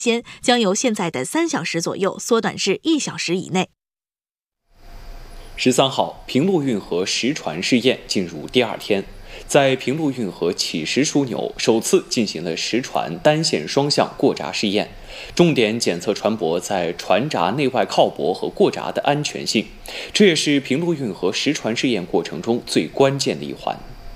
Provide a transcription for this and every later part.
间将由现在的3小时左右缩短至1小时以内。 13号，平陆运河实船试验进入第2天，在平陆运河起实枢纽首次进行了实船单线双向过闸试验，重点检测船舶在船闸内外靠泊和过闸的安全性，这也是平陆运河实船试验过程中最关键的一环。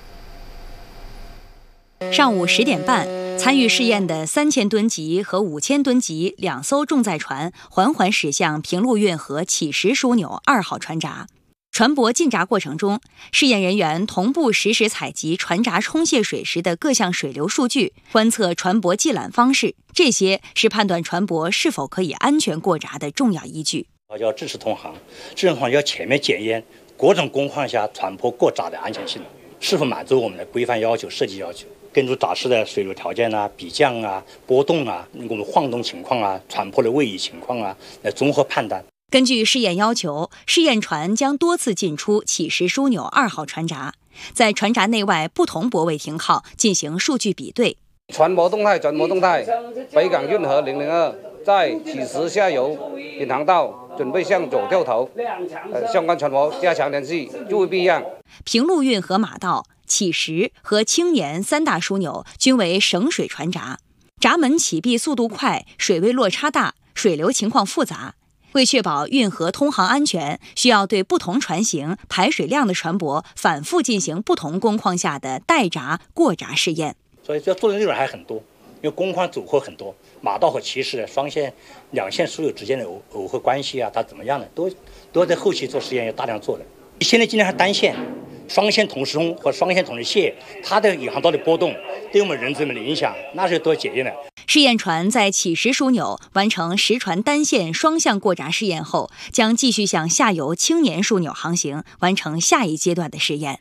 上午10点半，参与试验的3000吨级和5000吨级2艘重载船缓缓驶向平陆运河起实枢纽2号船闸。船舶进闸过程中，试验人员同步实时采集船闸冲卸水时的各项水流数据，观测船舶系缆方式，这些是判断船舶是否可以安全过闸的重要依据。 要支持同行，支持同行要全面检验各种工况下船舶过闸的安全性是否满足我们的规范要求、设计要求。根据闸室的水流条件啊、比降啊、波动啊、我们晃动情况啊、船舶的位移情况啊，来综合判断。 根据试验要求，试验船将多次进出起实枢纽2号船闸，在船闸内外不同泊位停靠进行数据比对。 船舶动态、船舶动态，北港运河002在起实下游引航道准备向左掉头，相关船舶加强联系，注意避让。 平陆运河马道、起实和青年3大枢纽均为省水船闸，闸门启闭速度快，水位落差大，水流情况复杂。为确保运河通航安全，需要对不同船型、排水量的船舶反复进行不同工况下的待闸、过闸试验。 所以要做的内容还很多，因为工况组合很多，马道和起实的双线、两线枢纽之间的耦合关系啊，它怎么样的，都在后期做实验要大量做的。现在尽量是单线、双线同时冲和双线同时卸，它的引航道的波动对我们人质们的影响，那是多检验的。 试验船在起实枢纽完成实船单线双向过闸试验后，将继续向下游青年枢纽航行，完成下一阶段的试验。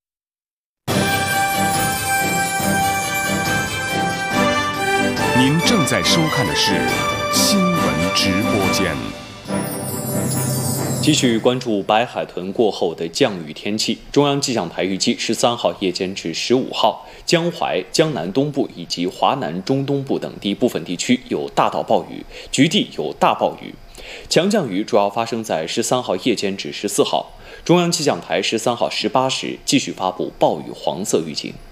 您正在收看的是新闻直播间。 继续关注白海豚过后的降雨天气。中央气象台预计13号夜间至15号，江淮、江南东部以及华南中东部等地部分地区有大到暴雨，局地有大暴雨。强降雨主要发生在13号夜间至14号。中央气象台13号18时继续发布暴雨黄色预警。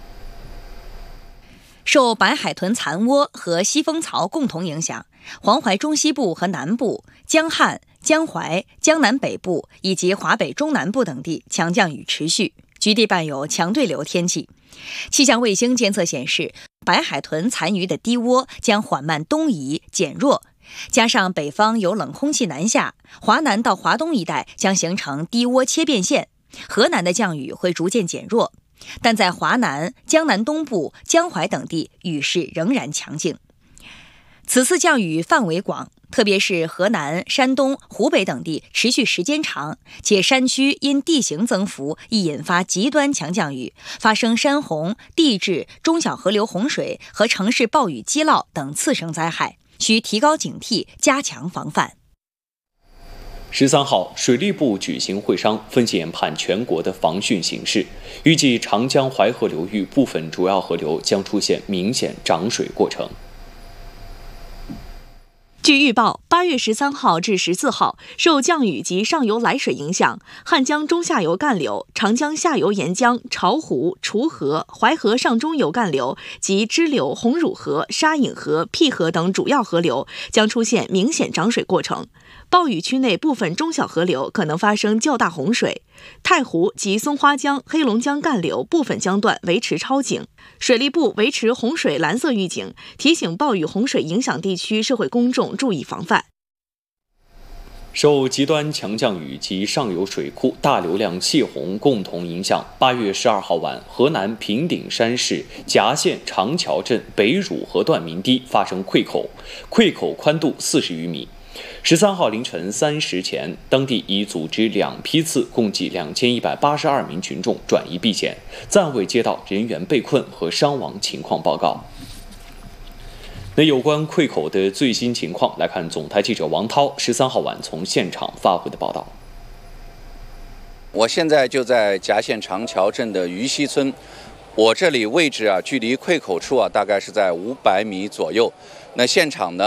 受白海豚残涡和西风槽共同影响，黄淮中西部和南部、江汉、江淮、江南北部以及华北中南部等地强降雨持续，局地伴有强对流天气。气象卫星监测显示，白海豚残余的低涡将缓慢东移减弱，加上北方有冷空气南下，华南到华东一带将形成低涡切变线，河南的降雨会逐渐减弱。但在华南、江南东部、江淮等地，雨势仍然强劲。此次降雨范围广，特别是河南、山东、湖北等地持续时间长，且山区因地形增幅易引发极端强降雨，发生山洪、地质、中小河流洪水和城市暴雨积涝等次生灾害，需提高警惕，加强防范。 13号，水利部举行会商，分析研判全国的防汛形势。预计长江淮河流域部分主要河流将出现明显涨水过程。 据预报，8月13号至14号，受降雨及上游来水影响，汉江中下游干流、长江下游沿江、巢湖、滁河、淮河上中游干流及支流红乳河、沙隐河、辟河等主要河流将出现明显涨水过程。暴雨区内部分中小河流可能发生较大洪水，太湖及松花江、黑龙江干流部分江段维持超警。水利部维持洪水蓝色预警，提醒暴雨洪水影响地区社会公众注意防范。 受极端强降雨及上游水库大流量泄洪共同影响，8月12号晚，河南平顶山市夹县长桥镇北汝河段明堤发生溃口，溃口宽度40余米。13号凌晨3时前，当地已组织2批次，共计2182名群众转移避险，暂未接到人员被困和伤亡情况报告。那有关溃口的最新情况，来看总台记者王涛13号晚从现场发回的报道。 我现在就在夹县长桥镇的鱼溪村，我这里位置距离溃口处大概是在500米左右。那现场呢